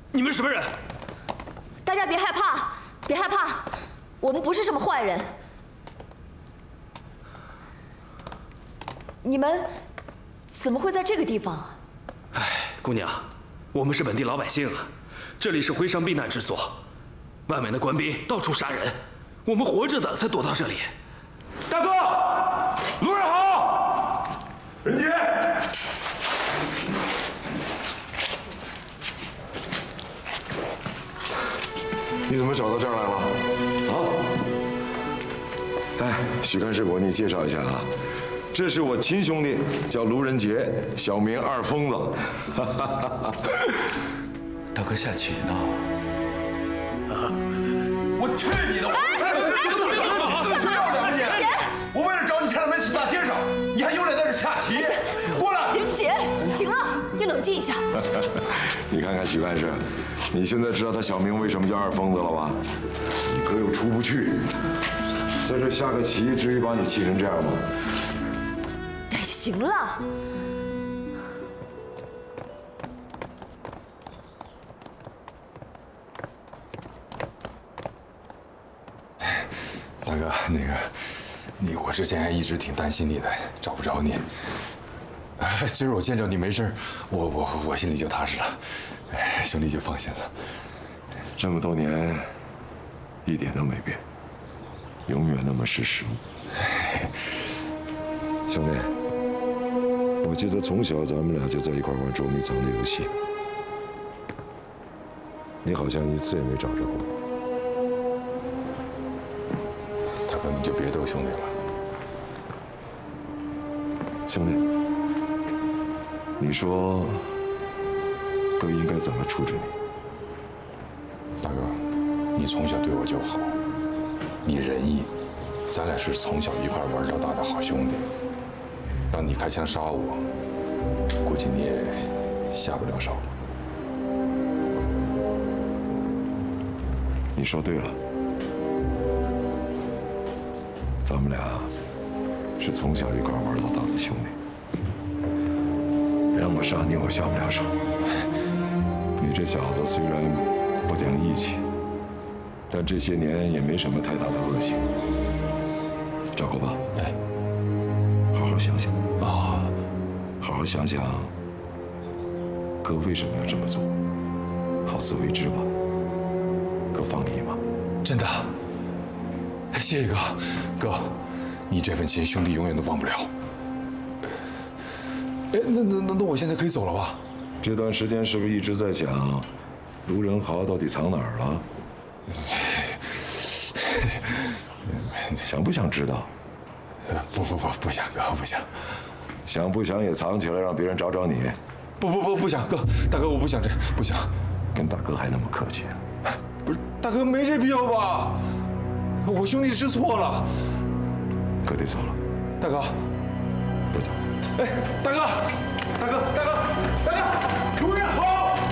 你们什么人？ 大家别害怕，别害怕，我们不是什么坏人。你们怎么会在这个地方啊？ 哎，姑娘，我们是本地老百姓啊，这里是徽商避难之所，外面的官兵到处杀人，我们活着的才躲到这里。 大哥，路人好，人杰。 你怎么找到这儿来了？啊？哎，许干事，我给你介绍一下啊，这是我亲兄弟，叫卢仁杰，小名二疯子。 大哥下棋呢？我去你的！不要了不起！我为了找你站在门市大街上，你还有脸在这下棋？过来！ 仁杰，行了，你冷静一下。 你看看许干事，你现在知道他小名为什么叫二疯子了吧？你哥又出不去，在这下个棋，至于把你气成这样吗？ 哎，行了。 大哥，我之前还一直挺担心你的，找不着你。今儿我见着你没事，我心里就踏实了，兄弟就放心了。 这么多年，一点都没变，永远那么识时务。兄弟，我记得从小咱们俩就在一块玩捉迷藏的游戏，你好像一次也没找着过。 大哥，你就别逗兄弟了。 兄弟，你说哥应该怎么处置你？ 大哥，你从小对我就好，你仁义，咱俩是从小一块玩到大的好兄弟。让你开枪杀我，估计你也下不了手。 你说对了，咱们俩是从小一块玩到大的兄弟。让我杀你，我下不了手。你这小子虽然不讲义气，但这些年也没什么太大的恶行。赵国宝， 哎， 好好想想啊， 好好想想，哥为什么要这么做？好自为之吧。哥放你一马。 真的，谢谢哥，哥，你这份情兄弟永远都忘不了。哎，那我现在可以走了吧？ 这段时间是不是一直在想卢仁豪到底藏哪儿了？想不想知道？ 不想哥，不想。 想不想也藏起来，让别人找找你？ 不想哥，大哥我不想这，不想。 跟大哥还那么客气啊？ 不是，大哥没这必要吧？我兄弟知错了。 哥得走了。 大哥， 不走。 哎，大哥，卢人。